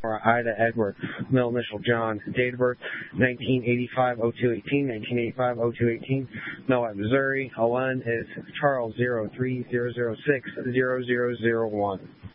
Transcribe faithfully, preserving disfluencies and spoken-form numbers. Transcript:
Ida Edward, middle initial John, date of birth nineteen eighty-five oh two eighteen, nineteen eighty-five oh two eighteen, Millette, Missouri. O N is Charles zero three zero zero six zero zero zero one.